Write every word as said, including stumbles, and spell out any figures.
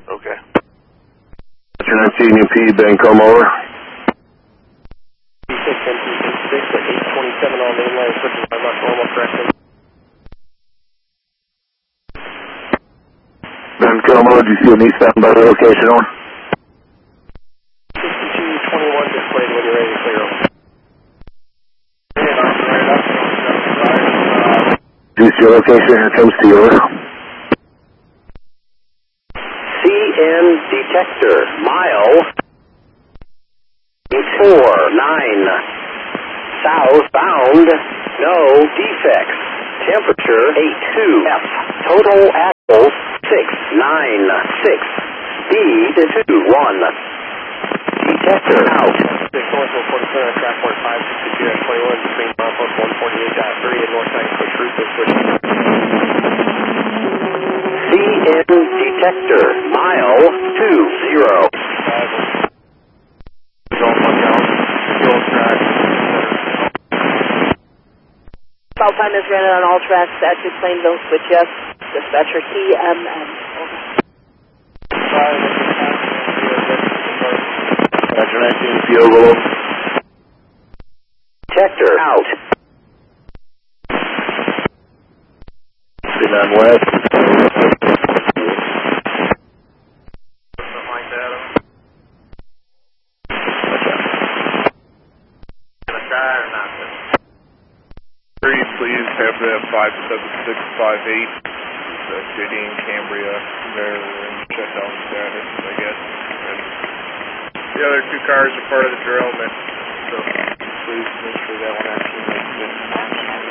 Okay. nineteen U P, Bancom, over. six M P six at eight twenty-seven on main line, switching by not normal correction. Bancom, over, do you see an eastbound by the location on? sixty-two twenty-one displayed when you're ready to clear them. Do you see your location here comes to you, over? C N detector, mile four nine, southbound, no defects, temperature eight two F, total axle six nine six, speed two one, detector out. six north one forty-seven on track one five sixty-two at twenty-one between milepost one forty-eight point three and north side quick route to switch. C N detector, mile two zero. Call time is granted on all tracks. Statute claim don't switch yes. Dispatcher T M M. Dispatcher nineteen, Fiogo. Detector out. three nine west. Something like that. Gonna try or not? Please, please have that five seven six five eight. The J D and Cambria, Maryland, shutdown status, I guess. And the other two cars are part of the derailment, so please make sure that one actually makes it.